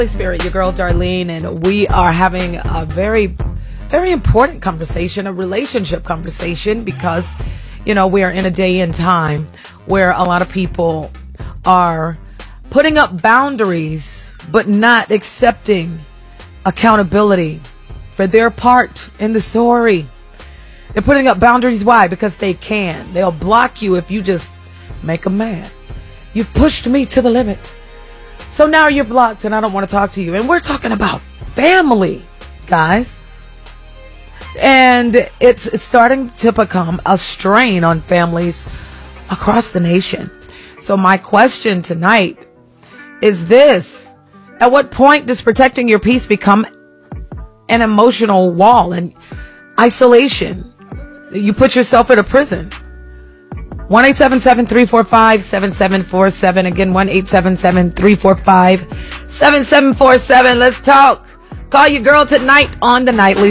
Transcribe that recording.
Spirit, your girl Darlene, and we are having a very, very important conversation, a relationship conversation, because, you know, we are in a day and time where a lot of people are putting up boundaries, but not accepting accountability for their part in the story. They're putting up boundaries. Why? Because they can. They'll block you if you just make them mad. You've pushed me to the limit. So now you're blocked and I don't want to talk to you. And we're talking about family, guys. And it's starting to become a strain on families across the nation. So my question tonight is this: at what point does protecting your peace become an emotional wall and isolation? You put yourself in a prison. 1-877-345-7747. Again, 1-877-345-7747. Let's talk. Call your girl tonight on the Nightly